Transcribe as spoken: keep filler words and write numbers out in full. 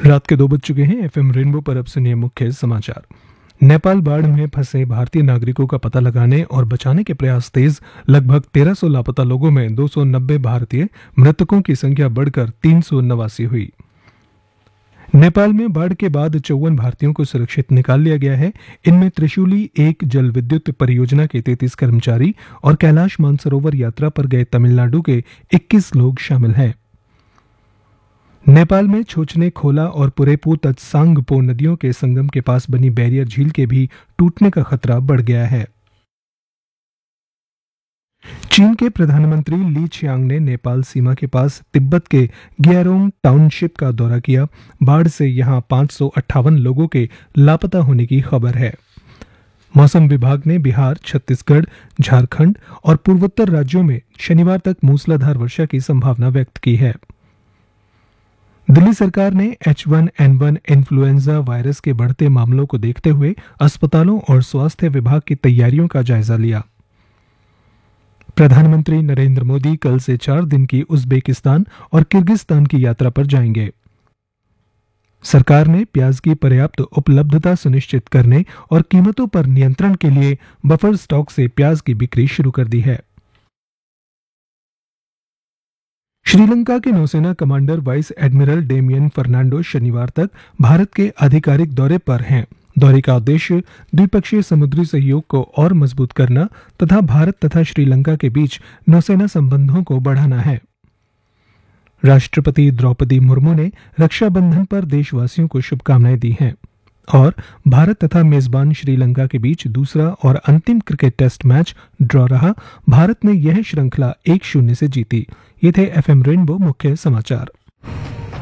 रात के दो बज चुके हैं। एफएम रेनबो पर अब सुनिए मुख्य समाचार। नेपाल बाढ़ में फंसे भारतीय नागरिकों का पता लगाने और बचाने के प्रयास तेज। लगभग तेरह सौ लापता लोगों में दो सौ नब्बे भारतीय, मृतकों की संख्या बढ़कर तीन सौ नवासी हुई। नेपाल में बाढ़ के बाद चौवन भारतीयों को सुरक्षित निकाल लिया गया है। इनमें त्रिशूली एक जल विद्युत परियोजना के तैंतीस कर्मचारी और कैलाश मानसरोवर यात्रा पर गए तमिलनाडु के इक्कीस लोग शामिल हैं। नेपाल में छोचने, खोला और पुरेपू तत्सांगपो नदियों के संगम के पास बनी बैरियर झील के भी टूटने का खतरा बढ़ गया है। चीन के प्रधानमंत्री ली चियांग ने नेपाल सीमा के पास तिब्बत के ग्यारोंग टाउनशिप का दौरा किया। बाढ़ से यहां पांच सौ अट्ठावन लोगों के लापता होने की खबर है। मौसम विभाग ने बिहार, छत्तीसगढ़, झारखंड और पूर्वोत्तर राज्यों में शनिवार तक मूसलाधार वर्षा की संभावना व्यक्त की है। दिल्ली सरकार ने H one N one influenza virus के बढ़ते मामलों को देखते हुए अस्पतालों और स्वास्थ्य विभाग की तैयारियों का जायजा लिया। प्रधानमंत्री नरेंद्र मोदी कल से चार दिन की उज्बेकिस्तान और किर्गिस्तान की यात्रा पर जाएंगे। सरकार ने प्याज की पर्याप्त उपलब्धता सुनिश्चित करने और कीमतों पर नियंत्रण के लिए बफर स्टॉक से प्याज की बिक्री शुरू कर दी है। श्रीलंका के नौसेना commander vice admiral Damien Fernando शनिवार तक भारत के आधिकारिक दौरे पर हैं। दौरे का उद्देश्य द्विपक्षीय समुद्री सहयोग को और मजबूत करना तथा भारत तथा श्रीलंका के बीच नौसेना संबंधों को बढ़ाना है। राष्ट्रपति द्रौपदी मुर्मू ने रक्षाबंधन पर देशवासियों को शुभकामनाएं दी हैं और भारत तथा मेजबान श्रीलंका के बीच दूसरा और अंतिम क्रिकेट टेस्ट मैच ड्रॉ रहा। भारत ने यह श्रृंखला एक शून्य से जीती। ये थे एफएम रेनबो मुख्य समाचार।